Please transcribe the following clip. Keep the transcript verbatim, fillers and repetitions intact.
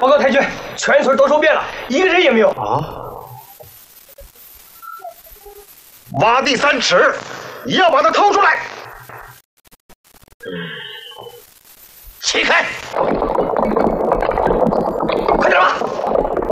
报告太君，全村都收遍了，一个人也没有。 啊！挖地三尺，也要把他掏出来。嗯，起开！